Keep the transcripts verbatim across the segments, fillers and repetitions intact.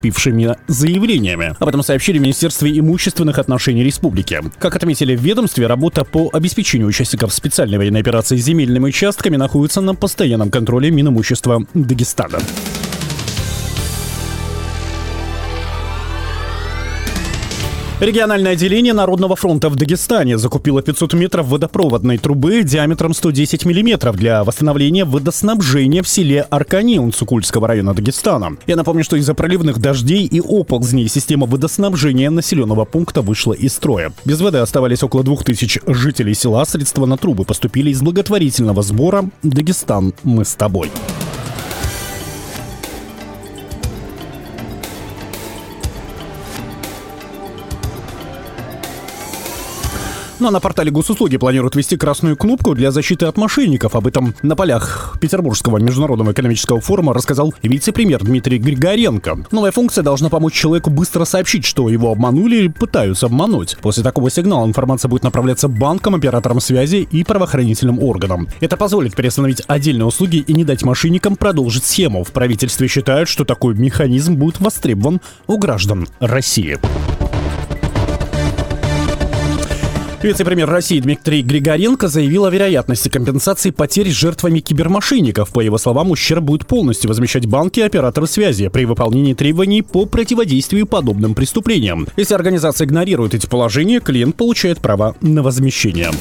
поступившими заявлениями. Об этом сообщили в Министерстве имущественных отношений республики. Как отметили в ведомстве, работа по обеспечению участников специальной военной операции земельными участками находится на постоянном контроле Минимущества Дагестана. Региональное отделение Народного фронта в Дагестане закупило пятьсот метров водопроводной трубы диаметром сто десять миллиметров для восстановления водоснабжения в селе Аркани Унцукульского района Дагестана. Я напомню, что из-за проливных дождей и оползней система водоснабжения населенного пункта вышла из строя. Без воды оставались около двух тысяч жителей села. Средства на трубы поступили из благотворительного сбора «Дагестан, мы с тобой». Ну а на портале госуслуги планируют ввести красную кнопку для защиты от мошенников. Об этом на полях Петербургского международного экономического форума рассказал вице-премьер Дмитрий Григоренко. Новая функция должна помочь человеку быстро сообщить, что его обманули или пытаются обмануть. После такого сигнала информация будет направляться банкам, операторам связи и правоохранительным органам. Это позволит приостановить отдельные услуги и не дать мошенникам продолжить схему. В правительстве считают, что такой механизм будет востребован у граждан России. Вице-премьер России Дмитрий Григоренко заявил о вероятности компенсации потерь жертвами кибермошенников. По его словам, ущерб будет полностью возмещать банки и операторы связи при выполнении требований по противодействию подобным преступлениям. Если организация игнорирует эти положения, клиент получает право на возмещение.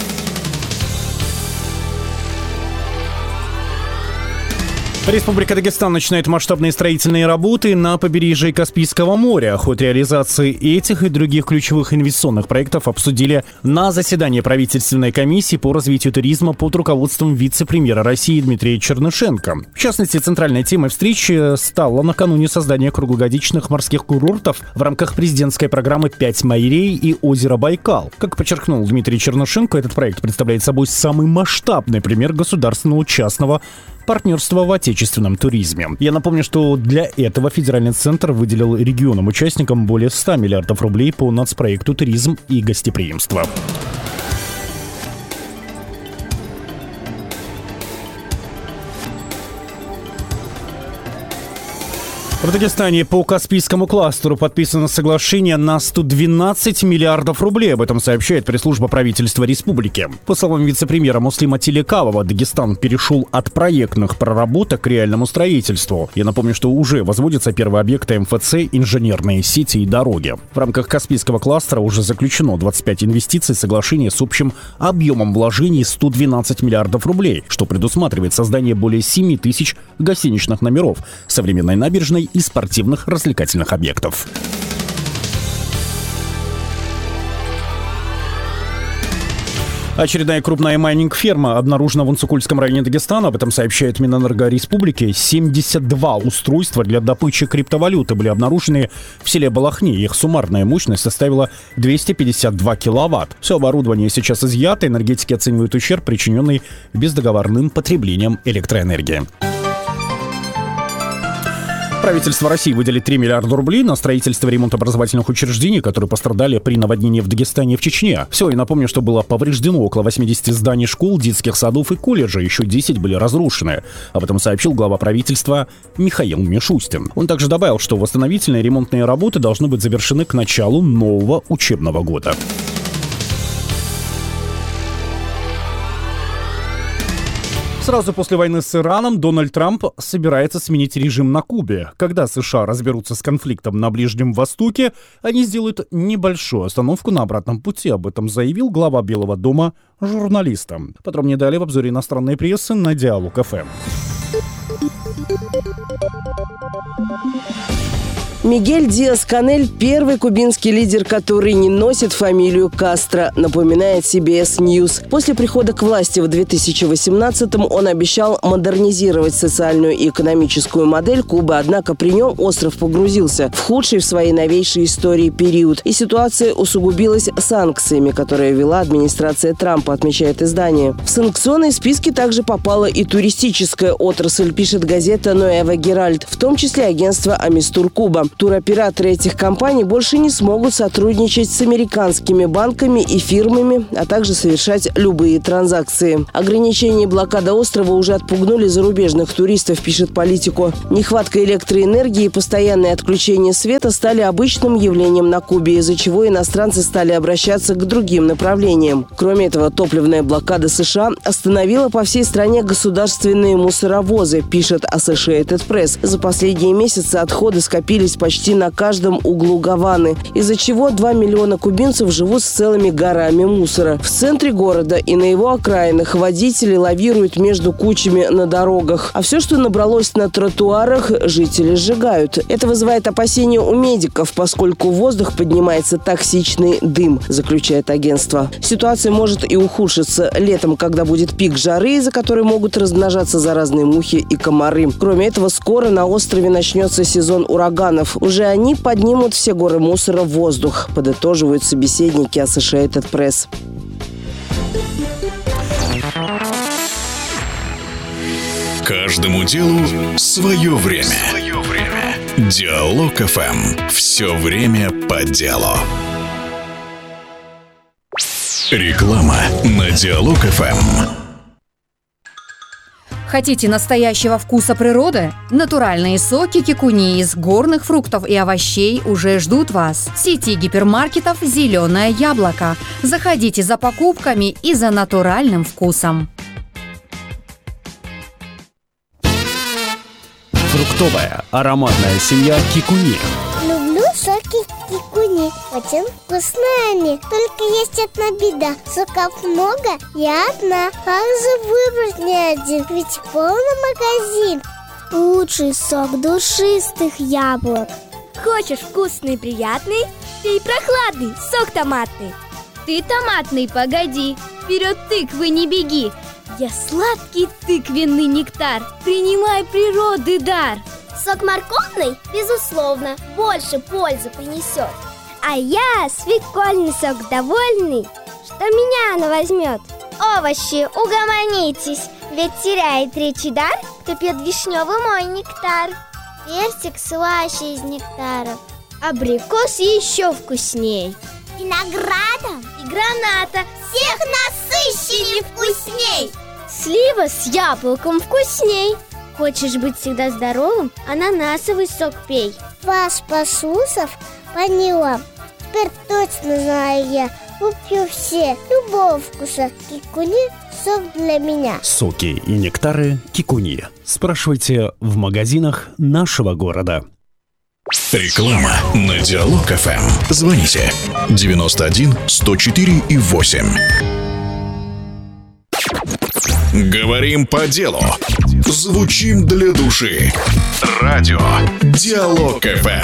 Республика Дагестан начинает масштабные строительные работы на побережье Каспийского моря. Ход реализации этих и других ключевых инвестиционных проектов обсудили на заседании правительственной комиссии по развитию туризма под руководством вице-премьера России Дмитрия Чернышенко. В частности, центральной темой встречи стало накануне создание круглогодичных морских курортов в рамках президентской программы «Пять морей» и озеро Байкал. Как подчеркнул Дмитрий Чернышенко, этот проект представляет собой самый масштабный пример государственного частного партнерства в отечественном туризме. Я напомню, что для этого федеральный центр выделил регионам-участникам более ста миллиардов рублей по нацпроекту «Туризм и гостеприимство». В Дагестане по Каспийскому кластеру подписано соглашение на сто двенадцать миллиардов рублей. Об этом сообщает пресс-служба правительства республики. По словам вице-премьера Муслима Телекалова, Дагестан перешел от проектных проработок к реальному строительству. Я напомню, что уже возводятся первые объекты эм эф цэ, инженерные сети и дороги. В рамках Каспийского кластера уже заключено двадцать пять инвестиций, соглашение с общим объемом вложений сто двенадцать миллиардов рублей, что предусматривает создание более семи тысяч гостиничных номеров, современной набережной и спортивных развлекательных объектов. Очередная крупная майнинг-ферма обнаружена в Унцукульском районе Дагестана. Об этом сообщает Минэнерго Республики. семьдесят два устройства для добычи криптовалюты были обнаружены в селе Балахни. Их суммарная мощность составила двести пятьдесят два киловатт. Все оборудование сейчас изъято. Энергетики оценивают ущерб, причиненный бездоговорным потреблением электроэнергии. Правительство России выделит три миллиарда рублей на строительство и ремонт образовательных учреждений, которые пострадали при наводнении в Дагестане и в Чечне. Все, и напомню, что было повреждено около восьмидесяти зданий школ, детских садов и колледжей. Еще десять были разрушены. Об этом сообщил глава правительства Михаил Мишустин. Он также добавил, что восстановительные и ремонтные работы должны быть завершены к началу нового учебного года. Сразу после войны с Ираном Дональд Трамп собирается сменить режим на Кубе. Когда США разберутся с конфликтом на Ближнем Востоке, они сделают небольшую остановку на обратном пути. Об этом заявил глава Белого дома журналистам. Подробнее далее в обзоре иностранной прессы на Диалог эф эм. Мигель Диас-Канель – первый кубинский лидер, который не носит фамилию Кастро, напоминает си би эс News. После прихода к власти в две тысячи восемнадцатом он обещал модернизировать социальную и экономическую модель Кубы, однако при нем остров погрузился в худший в своей новейшей истории период. И ситуация усугубилась санкциями, которые ввела администрация Трампа, отмечает издание. В санкционные списки также попала и туристическая отрасль, пишет газета «Нуэва Геральд», в том числе агентство Амистур Куба. Туроператоры этих компаний больше не смогут сотрудничать с американскими банками и фирмами, а также совершать любые транзакции. Ограничения и блокада острова уже отпугнули зарубежных туристов, пишет Политико. Нехватка электроэнергии и постоянное отключение света стали обычным явлением на Кубе, из-за чего иностранцы стали обращаться к другим направлениям. Кроме этого, топливная блокада США остановила по всей стране государственные мусоровозы, пишет Associated Press. За последние месяцы отходы скопились почти на каждом углу Гаваны, из-за чего два миллиона кубинцев живут с целыми горами мусора. В центре города и на его окраинах водители лавируют между кучами на дорогах, а все, что набралось на тротуарах, жители сжигают. Это вызывает опасения у медиков, поскольку в воздух поднимается токсичный дым, заключает агентство. Ситуация может и ухудшиться летом, когда будет пик жары, из-за которой могут размножаться заразные мухи и комары. Кроме этого, скоро на острове начнется сезон ураганов. Уже они поднимут все горы мусора в воздух, подытоживают собеседники Associated Press. Каждому делу свое время. Свое время. Диалог эф эм. Все время по делу. Реклама на Диалог эф эм. Хотите настоящего вкуса природы? Натуральные соки кикуни из горных фруктов и овощей уже ждут вас. В сети гипермаркетов «Зеленое яблоко». Заходите за покупками и за натуральным вкусом. Фруктовая ароматная семья кикуни. Люблю соки кикуни. Очень вкусные они. Только есть одна беда. Соков много, я одна. Как же выбрать не один? Ведь полный магазин. Лучший сок душистых яблок. Хочешь вкусный и приятный? Пей прохладный сок томатный. Ты томатный, погоди. Вперед тыквы не беги. Я сладкий тыквенный нектар. Принимай природы дар. Сок морковный, безусловно, больше пользы принесет. А я свекольный сок довольный, что меня она возьмет. Овощи, угомонитесь, ведь теряет речи дар, кто пьет вишневый мой нектар. Персик слаще из нектаров, абрикос еще вкусней. Виноградом и граната всех насыщенней вкусней. Слива с яблоком вкусней. Хочешь быть всегда здоровым? Ананасовый сок пей. Вас, послушав, поняла. Теперь точно знаю я. Куплю все любого вкуса кикуни сок для меня. Соки и нектары кикуни. Спрашивайте в магазинах нашего города. Реклама на Диалог эф эм. Звоните девяносто один сто четыре и восемь. Говорим по делу. Звучим для души. Радио Диалог эф эм.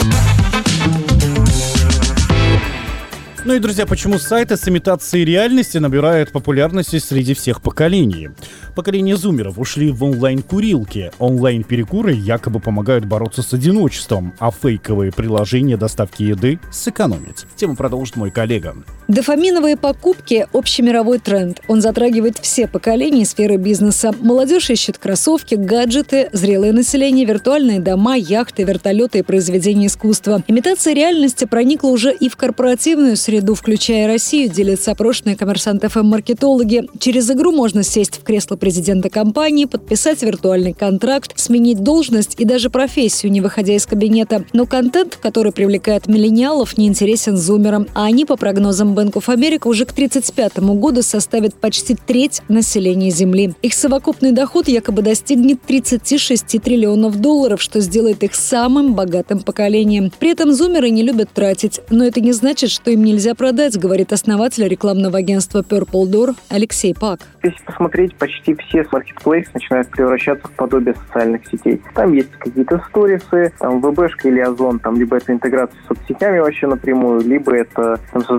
Ну и, друзья, почему сайты с имитацией реальности набирают популярности среди всех поколений? Поколение зумеров ушли в онлайн-курилки. Онлайн-перекуры якобы помогают бороться с одиночеством, а фейковые приложения доставки еды сэкономить. Тему продолжит мой коллега. Дофаминовые покупки – общемировой тренд. Он затрагивает все поколения сферы бизнеса. Молодежь ищет кроссовки, гаджеты, зрелое население, виртуальные дома, яхты, вертолеты и произведения искусства. Имитация реальности проникла уже и в корпоративную среду, включая Россию, делятся опрошенные Коммерсант эф эм-маркетологи. Через игру можно сесть в кресло президента компании, подписать виртуальный контракт, сменить должность и даже профессию, не выходя из кабинета. Но контент, который привлекает миллениалов, не интересен зумерам, а они, по прогнозам Bank of America, уже к тридцать пятому году составят почти треть населения Земли. Их совокупный доход якобы достигнет тридцать шесть триллионов долларов, что сделает их самым богатым поколением. При этом зумеры не любят тратить, но это не значит, что им нельзя продать, говорит основатель рекламного агентства Purple Door Алексей Пак. Если посмотреть, почти все маркетплейсы начинают превращаться в подобие социальных сетей. Там есть какие-то сторисы, там ВБшка или Озон, там либо это интеграция с соцсетями вообще напрямую, либо это там, создание у всех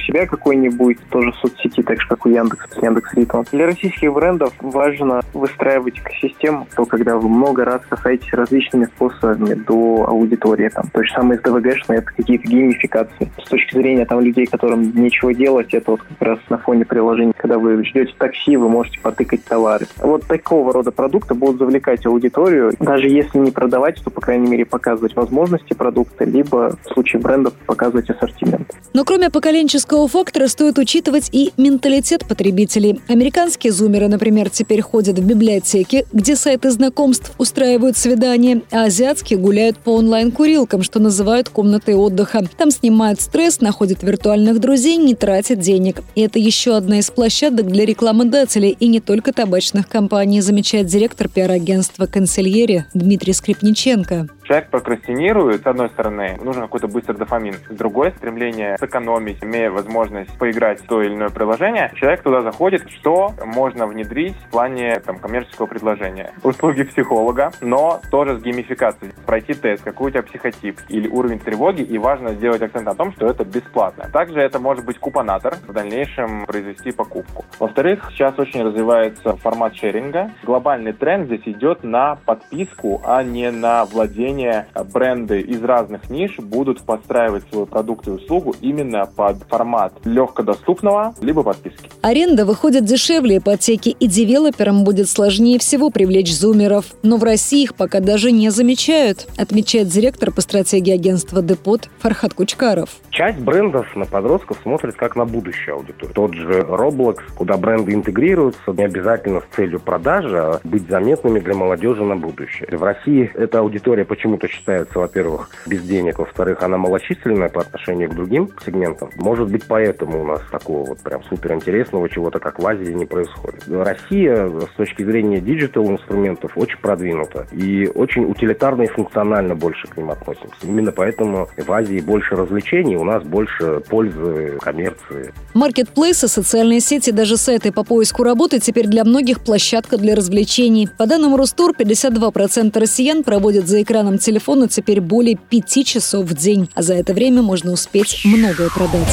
себя какой-нибудь, тоже в соцсети, так же, как у Яндекс, Яндекс.Ритейл. Для российских брендов важно выстраивать экосистему, то когда вы много раз касаетесь различными способами до аудитории. Там, то же самое с ДВГшной, это какие-то геймификации. С точки зрения там, людей, которым нечего делать, это вот как раз на фоне приложения, когда вы ждете такси, вы можете потыкать товары. Вот такого рода продукты будут завлекать аудиторию, даже если не продавать, то, по крайней мере, показывать возможности продукта, либо в случае брендов показывать ассортимент. Но кроме поколенческого фактора стоит учитывать и менталитет потребителей. Американские зумеры, например, теперь ходят в библиотеки, где сайты знакомств устраивают свидания, а азиатские гуляют по онлайн-курилкам, что называют комнатой отдыха. Там снимают стресс, находят виртуальных друзей, не тратят денег. И это еще одна из площадок для рекламодателей и не только табачных компаний, замечает директор пиар-агентства «Консильери» Дмитрий Скрипниченко. Человек прокрастинирует, с одной стороны, нужен какой-то быстрый дофамин. С другой, стремление сэкономить, имея возможность поиграть в то или иное приложение, человек туда заходит, что можно внедрить в плане там, коммерческого предложения. Услуги психолога, но тоже с геймификацией. Пройти тест, какой у тебя психотип или уровень тревоги, и важно сделать акцент на том, что это бесплатно. Также это может быть купонатор, в дальнейшем произвести покупку. Во-вторых, сейчас очень развивается формат шеринга. Глобальный тренд здесь идет на подписку, а не на владение. Бренды из разных ниш будут подстраивать свой продукт и услугу именно под формат легкодоступного либо подписки. Аренда выходит дешевле ипотеки, и девелоперам будет сложнее всего привлечь зумеров. Но в России их пока даже не замечают, отмечает директор по стратегии агентства «Депот» Фархад Кучкаров. Часть брендов на подростков смотрит как на будущую аудиторию. Тот же Roblox, куда бренды интегрируются, не обязательно с целью продажи, а быть заметными для молодежи на будущее. В России эта аудитория почему Почему-то считается, во-первых, без денег, во-вторых, она малочисленная по отношению к другим сегментам. Может быть, поэтому у нас такого вот прям суперинтересного чего-то, как в Азии, не происходит. Россия с точки зрения диджитал-инструментов очень продвинута и очень утилитарно и функционально больше к ним относимся. Именно поэтому в Азии больше развлечений, у нас больше пользы, коммерции. Маркетплейсы, социальные сети, даже сайты по поиску работы теперь для многих площадка для развлечений. По данным Ростур, пятьдесят два процента россиян проводят за экраном телефона теперь более пяти часов в день. А за это время можно успеть многое продать.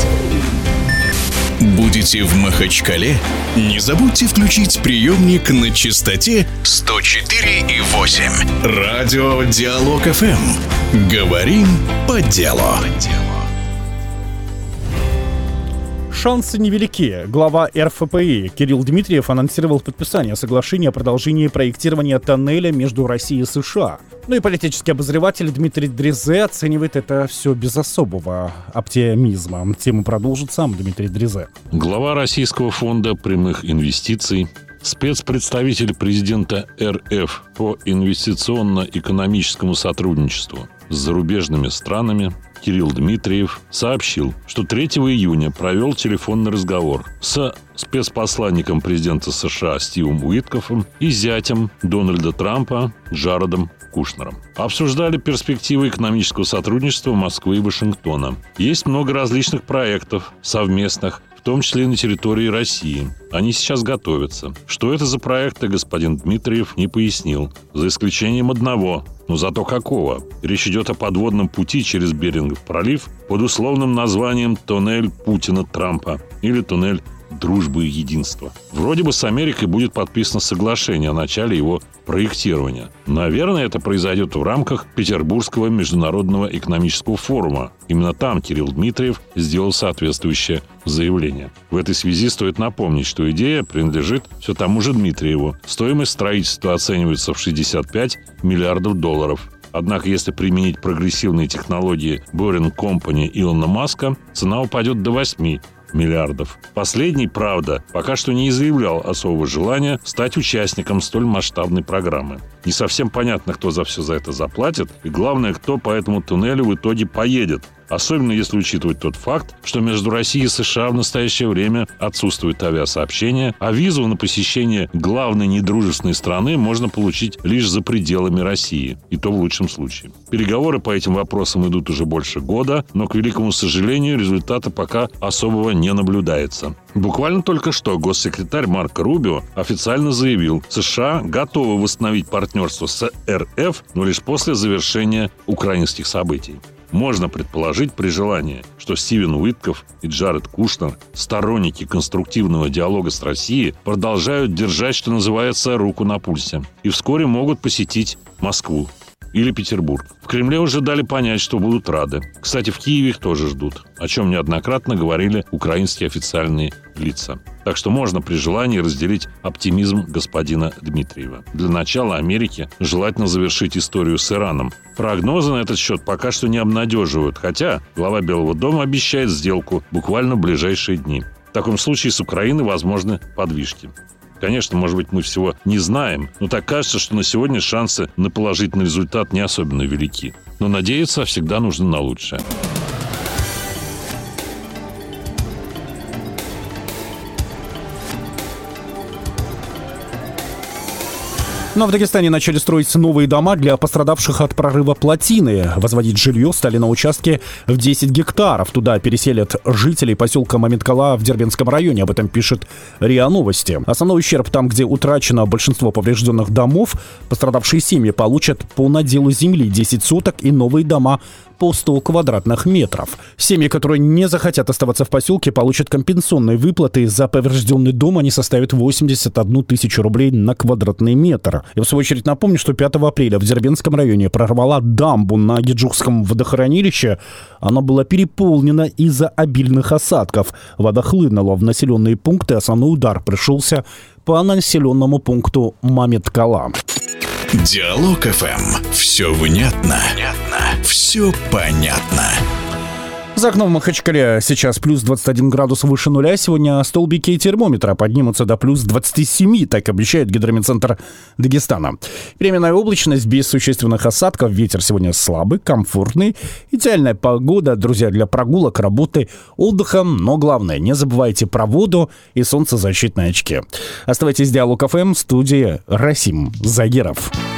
Будете в Махачкале? Не забудьте включить приемник на частоте сто четыре и восемь. Радио Диалог эф эм. Говорим по делу. Шансы невелики. Глава эр эф пэ и Кирилл Дмитриев анонсировал подписание соглашения о продолжении проектирования тоннеля между Россией и США. Ну и политический обозреватель Дмитрий Дрезе оценивает это все без особого оптимизма. Тему продолжит сам Дмитрий Дрезе. Глава Российского фонда прямых инвестиций, спецпредставитель президента эр эф по инвестиционно-экономическому сотрудничеству с зарубежными странами Кирилл Дмитриев сообщил, что третьего июня провел телефонный разговор с спецпосланником президента США Стивом Уиткофом и зятем Дональда Трампа Джаредом Кушнером. Обсуждали перспективы экономического сотрудничества Москвы и Вашингтона. Есть много различных проектов совместных, в том числе и на территории России. Они сейчас готовятся. Что это за проекты, господин Дмитриев не пояснил, за исключением одного. Но зато какого? Речь идет о подводном пути через Берингов пролив под условным названием «Туннель Путина-Трампа» или «Туннель дружбы и единства». Вроде бы с Америкой будет подписано соглашение о начале его проектирования. Наверное, это произойдет в рамках Петербургского международного экономического форума. Именно там Кирилл Дмитриев сделал соответствующее заявление. В этой связи стоит напомнить, что идея принадлежит все тому же Дмитриеву. Стоимость строительства оценивается в шестьдесят пять миллиардов долларов. Однако, если применить прогрессивные технологии Boring Company Илона Маска, цена упадет до восьми миллиардов. Последний, правда, пока что не заявлял особого желания стать участником столь масштабной программы. Не совсем понятно, кто за все за это заплатит, и главное, кто по этому туннелю в итоге поедет. Особенно если учитывать тот факт, что между Россией и США в настоящее время отсутствует авиасообщение, а визу на посещение главной недружественной страны можно получить лишь за пределами России, и то в лучшем случае. Переговоры по этим вопросам идут уже больше года, но, к великому сожалению, результата пока особого не наблюдается. Буквально только что госсекретарь Марко Рубио официально заявил, США готовы восстановить партнерство с эр эф, но лишь после завершения украинских событий. Можно предположить при желании, что что Стивен Уитков и Джаред Кушнер, сторонники конструктивного диалога с Россией, продолжают держать, что называется, руку на пульсе. И вскоре могут посетить Москву или Петербург. В Кремле уже дали понять, что будут рады. Кстати, в Киеве их тоже ждут, о чем неоднократно говорили украинские официальные лица. Так что можно при желании разделить оптимизм господина Дмитриева. Для начала Америке желательно завершить историю с Ираном. Прогнозы на этот счет пока что не обнадеживают, хотя глава Белого дома обещает сделку буквально в ближайшие дни. В таком случае с Украины возможны подвижки. Конечно, может быть, мы всего не знаем, но так кажется, что на сегодня шансы на положительный результат не особенно велики. Но надеяться всегда нужно на лучшее. Но в Дагестане начали строить новые дома для пострадавших от прорыва плотины. Возводить жилье стали на участке в десять гектаров. Туда переселят жителей поселка Мамиткала в Дербентском районе. Об этом пишет РИА Новости. Основной ущерб там, где утрачено большинство поврежденных домов. Пострадавшие семьи получат по наделу земли десять соток и новые дома по сто квадратных метров. Семьи, которые не захотят оставаться в поселке, получат компенсационные выплаты. За поврежденный дом они составят восемьдесят одну тысячу рублей на квадратный метр. Я, в свою очередь, напомню, что пятого апреля в Дербентском районе прорвала дамбу на Геджукском водохранилище. Она была переполнена из-за обильных осадков. Вода хлынула в населенные пункты. Основной удар пришелся по населенному пункту Мамиткала. Диалог-ФМ. Все внятно. Понятно. Все понятно. За окном в Махачкале сейчас плюс двадцать один градус выше нуля. Сегодня столбики термометра поднимутся до плюс двадцати семи, так обещает Гидрометцентр Дагестана. Переменная облачность без существенных осадков. Ветер сегодня слабый, комфортный. Идеальная погода, друзья, для прогулок, работы, отдыха. Но главное, не забывайте про воду и солнцезащитные очки. Оставайтесь с Диалог ФМ, в студии Расим Загиров.